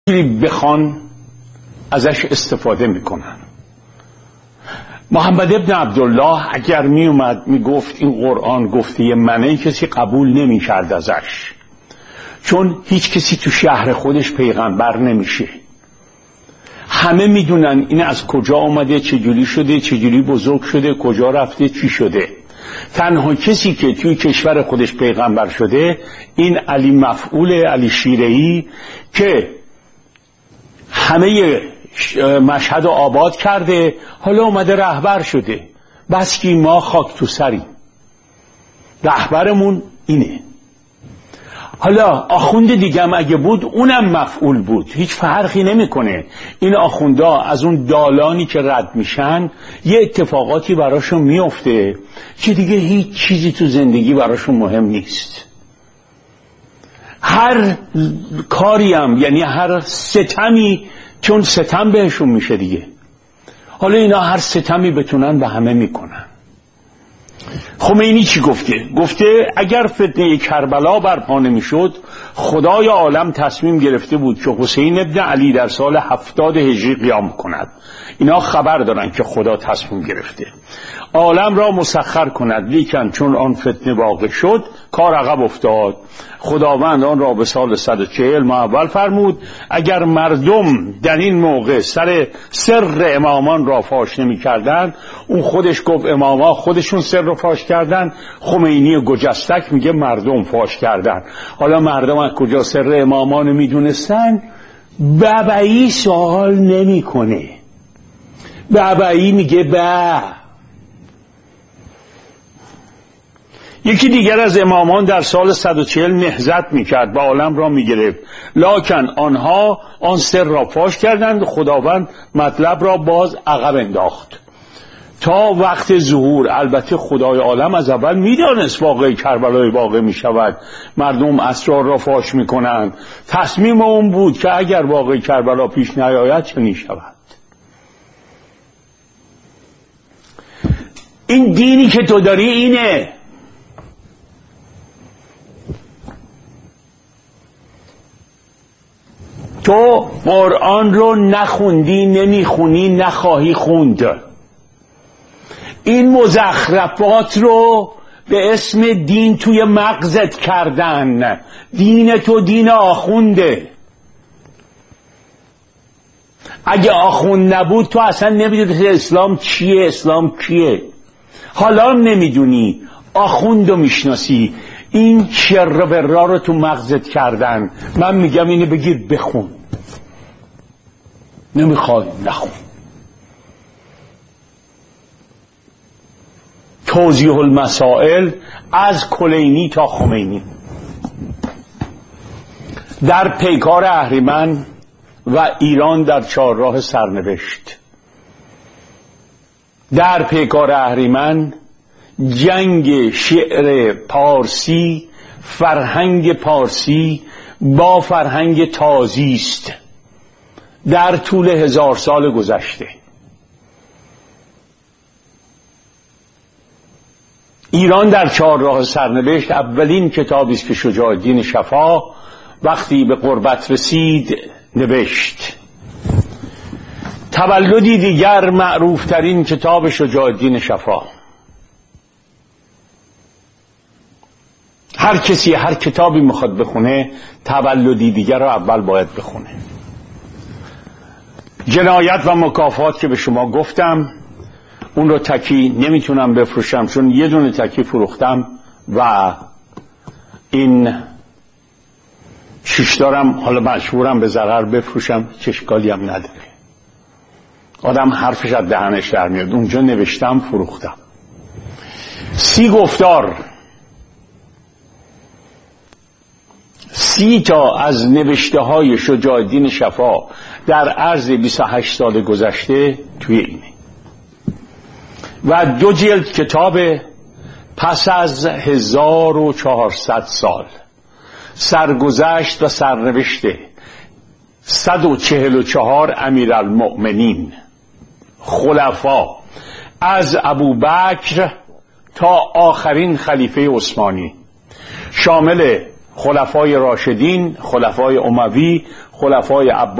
بخوان ازش استفاده میکنن. محمد ابن عبدالله اگر می اومد می گفت این قرآن گفته منه، کسی قبول نمی کرد ازش، چون هیچ کسی تو شهر خودش پیغمبر نمیشه. همه میدونن این از کجا آمده، چجوری شده، چجوری بزرگ شده، کجا رفته، چی شده. تنها کسی که توی کشور خودش پیغمبر شده این علی مفعول، علی شیره‌ای، که همه مشهد آباد کرده، حالا اومده رهبر شده. بس که ما خاک تو سریم، رهبرمون اینه. حالا آخوند دیگه هم اگه بود اونم مفعول بود، هیچ فرقی نمیکنه. این آخوندا از اون دالانی که رد میشن یه اتفاقاتی براشون میفته که دیگه هیچ چیزی تو زندگی براشون مهم نیست. هر کاری هم، یعنی هر ستمی، چون ستم بهشون میشه دیگه، حالا اینا هر ستمی بتونن به همه میکنن. خمینی چی گفته اگر فتنه کربلا برپا نمیشد، خدای عالم تصمیم گرفته بود که حسین ابن علی در سال 70 هجری قیام کند. اینا خبر دارن که خدا تصمیم گرفته عالم را مسخر کند، لیکن چون آن فتنه واقع شد کار عقب افتاد. خداوند آن را به سال 140 اول فرمود. اگر مردم در این موقع سر امامان را فاش نمی کردن، اون خودش گفت اماما خودشون سر رو فاش کردن، خمینی گجستک میگه مردم فاش کردن. حالا مردم از کجا سر امامان میدونستن؟ بابایی سوال نمی کنه، بابایی میگه یکی دیگر از امامان در سال 140 نهضت میکرد، با عالم را میگرفت، لکن آنها آن سر را فاش کردند. خداوند مطلب را باز عقب انداخت تا وقت ظهور. البته خدای عالم از اول میدانست واقعی کربلای واقع میشود، مردم اسرار را فاش میکنند. تصمیم اون بود که اگر واقعی کربلا پیش نیاید چنین شود. این دینی که تو داری اینه. تو قرآن رو نخوندی، نمیخونی، نخواهی خوند. این مزخرفات رو به اسم دین توی مغزت کردن. دین تو دین آخونده. اگه آخوند نبود تو اصلا نمیدونی اسلام چیه، اسلام کیه. حالا نمیدونی، آخوند رو میشناسی. این شر و برا رو تو مغزت کردن. من میگم اینو بگیر بخون، نمیخوای نخون. توضیح المسائل از کلینی تا خمینی. در پیکار اهریمن و ایران در چهارراه سرنوشت. در پیکار اهریمن جنگ شعر پارسی، فرهنگ پارسی با فرهنگ تازی است در طول 1000 سال گذشته. ایران در چهارراه سرنوشت اولین کتابی است که شجاع الدین شفا وقتی به غربت رسید نوشت. تولدی دیگر معروف ترین کتاب شجاع الدین شفا. هر کسی هر کتابی میخواد بخونه تولدی دیگر رو اول باید بخونه. جنایت و مکافات که به شما گفتم، اون رو تکی نمیتونم بفروشم چون یه دونه تکی فروختم و این شیشدارم حالا مجبورم به ضرر بفروشم، چه اشکالی هم نداره. آدم حرفش از دهنش در میاد. اونجا نوشتم فروختم. 30 گفتار، 30 تا از نوشته های شجاع الدین شفا در عرض 28 سال گذشته توی اینه و 2 جلد کتاب پس از 1400 سال سرگذشت و سرنوشت 144 امیرالمؤمنین خلفا از ابوبکر تا آخرین خلیفه عثمانی، شامل خلفای راشدین، خلفای اموی، خلفای